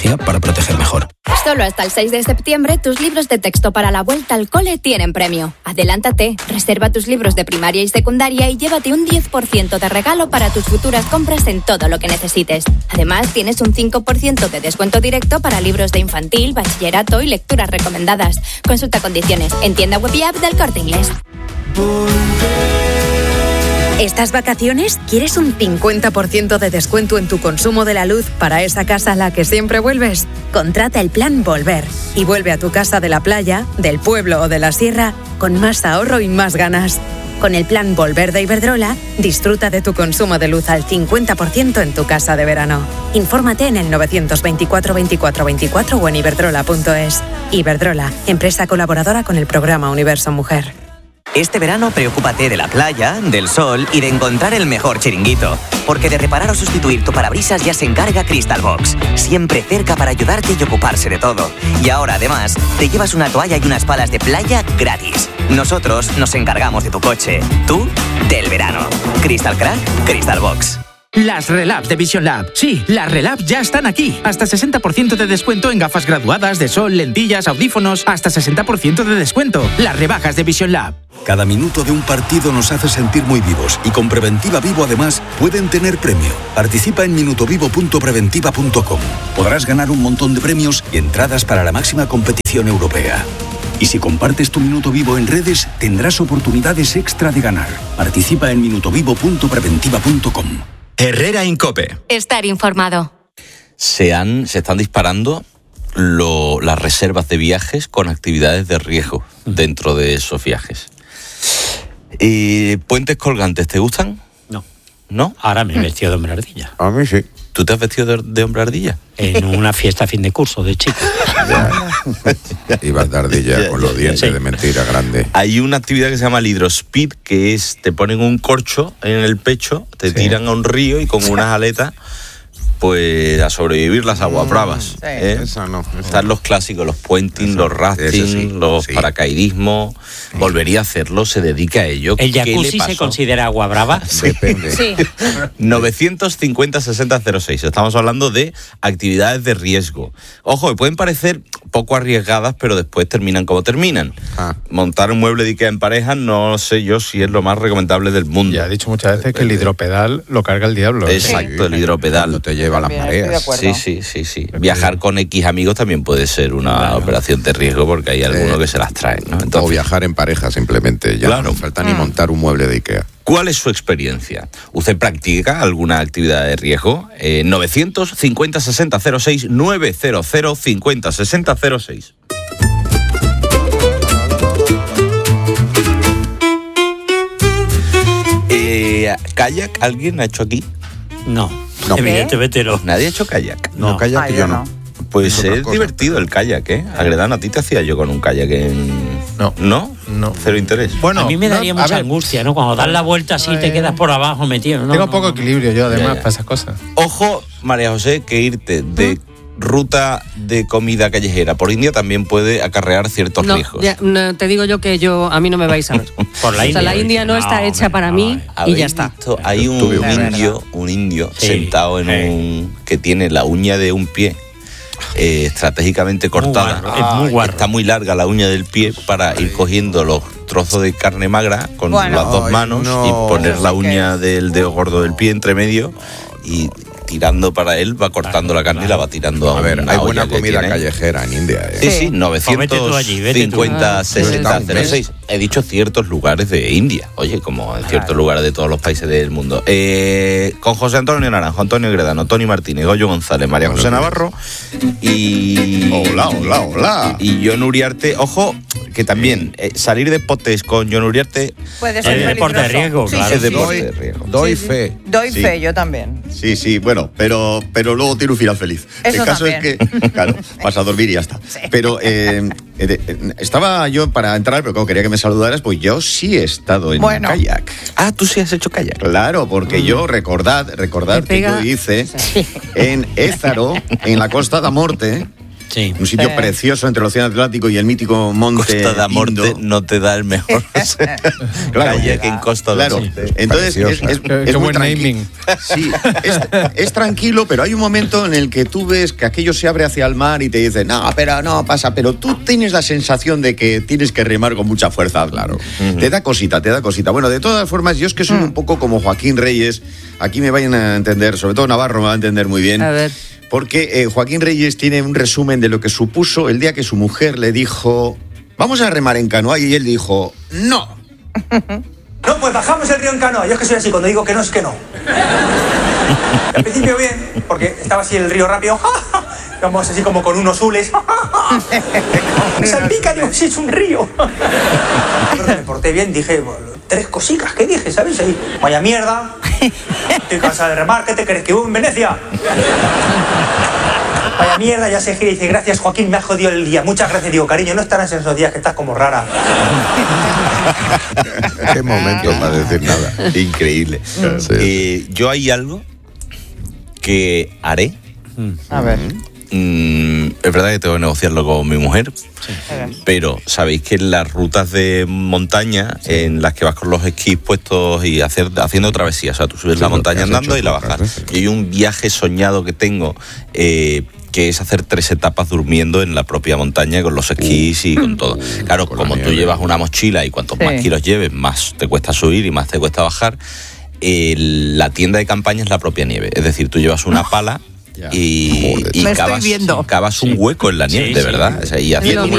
tecnología para proteger mejor. Solo hasta el 6 de septiembre, tus libros de texto para la vuelta al cole tienen premio. Adelántate, reserva tus libros de primaria y secundaria y llévate un 10% de regalo para tus futuras compras en todo lo que necesites. Además, tienes un 5% de descuento directo para libros de infantil, bachillerato y lecturas recomendadas. Consulta condiciones en tienda web y app del Corte Inglés. ¿Estas vacaciones quieres un 50% de descuento en tu consumo de la luz para esa casa a la que siempre vuelves? Contrata el plan Volver y vuelve a tu casa de la playa, del pueblo o de la sierra con más ahorro y más ganas. Con el plan Volver de Iberdrola, disfruta de tu consumo de luz al 50% en tu casa de verano. Infórmate en el 924 24 24 o en iberdrola.es. Iberdrola, empresa colaboradora con el programa Universo Mujer. Este verano preocúpate de la playa, del sol y de encontrar el mejor chiringuito. Porque de reparar o sustituir tu parabrisas ya se encarga Crystal Box. Siempre cerca para ayudarte y ocuparse de todo. Y ahora además te llevas una toalla y unas palas de playa gratis. Nosotros nos encargamos de tu coche. Tú, del verano. Crystal Crack, Crystal Box. Las Relab de Vision Lab. Sí, las Relab ya están aquí. Hasta 60% de descuento en gafas graduadas, de sol, lentillas, audífonos. Hasta 60% de descuento. Las rebajas de Vision Lab. Cada minuto de un partido nos hace sentir muy vivos y con Preventiva Vivo además pueden tener premio. Participa en minutovivo.preventiva.com. Podrás ganar un montón de premios y entradas para la máxima competición europea. Y si compartes tu Minuto Vivo en redes, tendrás oportunidades extra de ganar. Participa en minutovivo.preventiva.com. Herrera Incope. Estar informado. Se están disparando las reservas de viajes con actividades de riesgo dentro de esos viajes. ¿Puentes colgantes te gustan? No. ¿No? Ahora me he vestido de hombre ardilla. A mí sí. ¿Tú te has vestido de hombre ardilla? En una fiesta a fin de curso de chico. Ibas de ardilla con los dientes de mentira grande. Hay una actividad que se llama el hidrospeed, que es, te ponen un corcho en el pecho, te tiran a un río y con unas aletas, pues a sobrevivir las aguas bravas. Esa no. Están los clásicos, los puenting, los rafting, los paracaidismo. Volvería a hacerlo, se dedica a ello. ¿El jacuzzi se considera agua brava? Depende. Sí. 950-6006. Estamos hablando de actividades de riesgo. Ojo, pueden parecer poco arriesgadas, pero después terminan como terminan. Montar un mueble de Ikea en pareja, no sé yo si es lo más recomendable del mundo. Ya he dicho muchas veces que el hidropedal lo carga el diablo. Exacto, el hidropedal. No te lleva las mareas. Sí. Viajar con X amigos también puede ser una operación de riesgo porque hay algunos que se las traen, ¿no? Entonces, o viajar en pareja simplemente. Ya no falta ni montar un mueble de Ikea. ¿Cuál es su experiencia? ¿Usted practica alguna actividad de riesgo? 950-6006, 900-50-6006. ¿Kayak alguien ha hecho aquí? No. Evidentemente no. ¿Nadie ha hecho kayak? No, kayak yo no. Pues es divertido el kayak, ¿eh? Agredano, ¿a ti te hacía yo con un kayak en...? No. Cero interés. Bueno, a mí me daría mucha angustia, ¿no? Cuando das la vuelta así te quedas por abajo metido, ¿no? Tengo poco equilibrio yo, además, para esas cosas. Ojo, María José, que irte de ruta de comida callejera por India también puede acarrear ciertos riesgos. No, te digo yo que a mí no me vais a ver. Por la India. La India no está hecha para mí y ya está. Hay un indio sentado en que tiene la uña de un pie estratégicamente cortada. Es muy guarro. Está muy larga la uña del pie para ir cogiendo los trozos de carne magra con las dos manos y poner la uña del dedo gordo del pie entre medio y tirando para él, va cortando la carne y la va tirando a ver, hay buena comida callejera en India. Sí, 950-6006. He dicho ciertos lugares de India. Oye, como en ciertos lugares de todos los países del mundo. Con José Antonio Naranjo, Antonio Gredano, Tony Martínez, Goyo González, María José Navarro y... Hola. Y John Uriarte. Ojo, que también salir de potes con John Uriarte... Puede ser es deporte de riesgo, claro. Es deporte de riesgo. Doy fe. Doy fe, yo también. Sí, bueno, pero luego tiene un final feliz. Eso el caso también. es que, claro, vas a dormir y ya está. Sí. Pero estaba yo para entrar, pero como quería que me saludaras, pues yo sí he estado en kayak. Ah, tú sí has hecho kayak. Claro, porque yo, recordad que yo hice en Ézaro, en la Costa da Morte, un sitio precioso entre el Océano Atlántico y el mítico monte Costa da Morte Indo. no te da el mejor Claro, calle que en Costa da Morte. Entonces es Qué muy buen naming. Sí, es tranquilo, pero hay un momento en el que tú ves que aquello se abre hacia el mar y te dicen, no pasa, pero tú tienes la sensación de que tienes que remar con mucha fuerza, claro. Te da cosita. Bueno, de todas formas, yo es que soy un poco como Joaquín Reyes, aquí me vayan a entender, sobre todo Navarro me va a entender muy bien. A ver. Porque Joaquín Reyes tiene un resumen de lo que supuso el día que su mujer le dijo, vamos a remar en canoa, y él dijo, no. No, pues bajamos el río en canoa. Yo es que soy así, cuando digo que no es que no. Al principio bien, porque estaba así el río rápido. Vamos así como con unos hules. Me salpica, digo, sí, es un río. Me porté bien, dije, 3 cositas que dije, ¿sabes? Ahí, vaya mierda. Estoy cansado de remar, ¿qué te crees? ¿Que hubo en Venecia? Vaya mierda, ya se gira y dice, gracias Joaquín, me has jodido el día. Muchas gracias, digo, cariño, no estarás en esos días que estás como rara. Qué momento para decir nada. Increíble. Yo hay algo que haré. A ver. Es verdad que tengo que negociarlo con mi mujer, pero sabéis que en las rutas de montaña en las que vas con los esquís puestos y haciendo travesías, o sea, tú subes la montaña andando y la bajas. Y hay un viaje soñado que tengo que es hacer 3 etapas durmiendo en la propia montaña con los esquís y con todo. Claro, como tú llevas una mochila y cuantos más kilos lleves, más te cuesta subir y más te cuesta bajar. La tienda de campaña es la propia nieve, es decir, tú llevas una pala y cavas un hueco en la nieve, de verdad. O sea, y haciendo